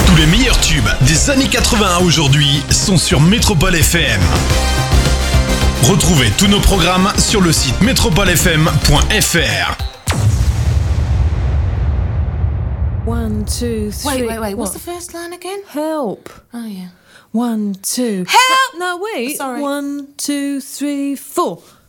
Tous les meilleurs tubes des années 80 à aujourd'hui sont sur Métropole FM. Retrouvez tous nos programmes sur le site metropolefm.fr. 1, 2, 3. Wait. What's the first line again? Help. Oh, yeah. 1, 2. Help! No, wait. Sorry. 1, 2, 3, 4.